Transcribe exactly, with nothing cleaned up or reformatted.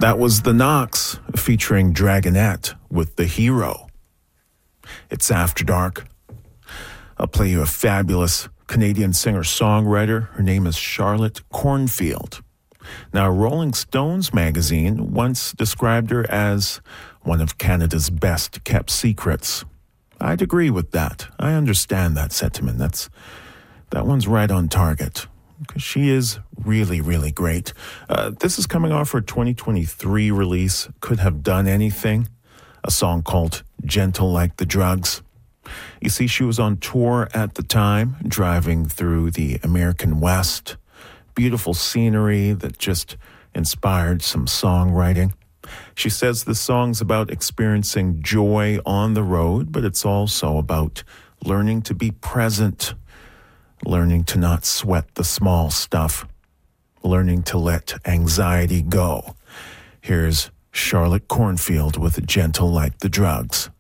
That was The Knocks featuring Dragonette with The Hero. It's After Dark. I'll play you a fabulous Canadian singer-songwriter. Her name is Charlotte Cornfield. Now, Rolling Stones magazine once described her as one of Canada's best-kept secrets. I'd agree with that. I understand that sentiment. That's that one's right on target. Because she is really, really great. Uh, this is coming off her twenty twenty-three release, Could Have Done Anything, a song called Gentle Like the Drugs. You see, she was on tour at the time, driving through the American West. Beautiful scenery that just inspired some songwriting. She says the song's about experiencing joy on the road, but it's also about learning to be present, learning to not sweat the small stuff, learning to let anxiety go. Here's Charlotte Cornfield with Gentle Like the Drugs.